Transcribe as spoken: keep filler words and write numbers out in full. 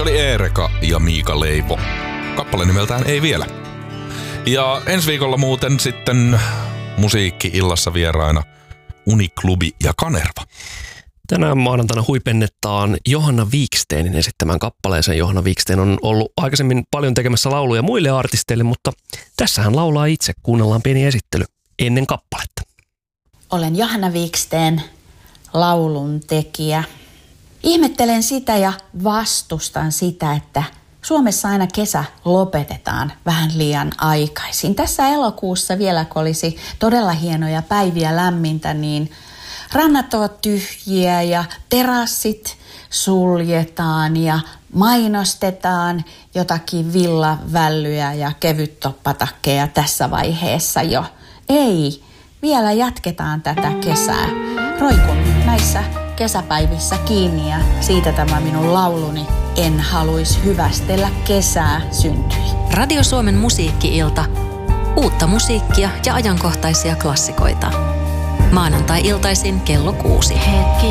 Se oli Eereka ja Miika Leivo. Kappale nimeltään Ei vielä. Ja ensi viikolla muuten sitten musiikki-illassa vieraina Uniklubi ja Kanerva. Tänään maanantaina huipennetaan Johanna Wikstenin esittämään kappaleeseen. Johanna Wiksten on ollut aikaisemmin paljon tekemässä lauluja muille artisteille, mutta tässä hän laulaa itse. Kuunnellaan pieni esittely ennen kappaletta. Olen Johanna Wiksten, laulun tekijä. Ihmettelen sitä ja vastustan sitä, että Suomessa aina kesä lopetetaan vähän liian aikaisin. Tässä elokuussa vielä, kun olisi todella hienoja päiviä lämmintä, niin rannat ovat tyhjiä ja terassit suljetaan ja mainostetaan jotakin villavällyjä ja kevyttoppatakkeja tässä vaiheessa jo. Ei, vielä jatketaan tätä kesää. Roikun näissä kesäpäivissä kiinni ja siitä tämä minun lauluni En haluis hyvästellä kesää syntyi. Radio Suomen musiikki-ilta. Uutta musiikkia ja ajankohtaisia klassikoita. Maanantai-iltaisin kello kuusi. Hetki